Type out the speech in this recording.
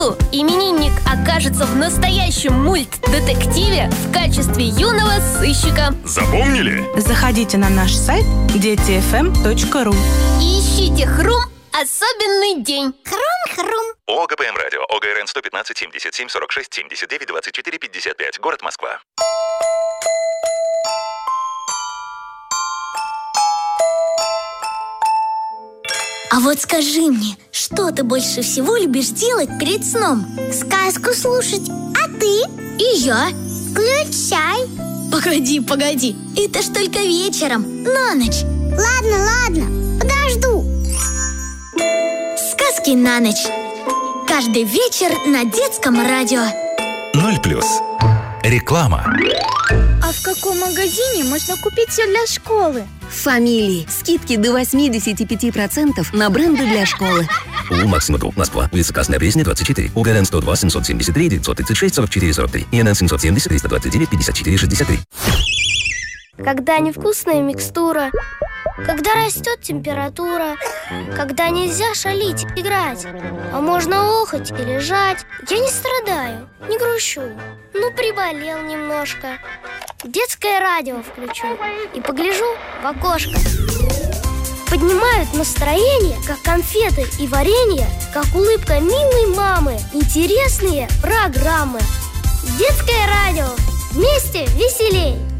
именинник окажется в настоящем мульт-детективе в качестве юного сыщика. Запомнили? Заходите на наш сайт детифм.ру И ищите «Хрум. Особенный день». Хрум-хрум. ОГПМ радио. ОГРН 115 77 46 79 24 55. Город Москва. А вот скажи мне, что ты больше всего любишь делать перед сном? Сказку слушать. А ты? И я. Включай. Погоди. Это ж только вечером, на ночь. Ладно, подожду. Сказки на ночь. Каждый вечер на детском радио. 0+. Реклама. А в каком магазине можно купить все для школы? В Фамилии. Скидки до 85% на бренды для школы. Максима Групп, Москва. Улица Красная Пресня, 24. УГРН 102 773 936 44 43. ИНН 770 329 54 63. Когда невкусная микстура, когда растет температура, когда нельзя шалить, играть, а можно охать и лежать. Я не страдаю, не грущу, приболел немножко. Детское радио включу и погляжу в окошко. Поднимают настроение, как конфеты и варенье, как улыбка милой мамы. Интересные программы. Детское радио. Вместе веселей.